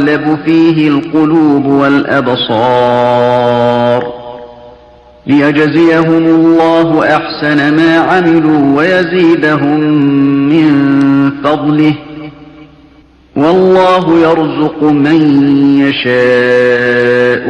تتقلب فيه القلوب والأبصار ليجزيهم الله أحسن ما عملوا ويزيدهم من فضله والله يرزق من يشاء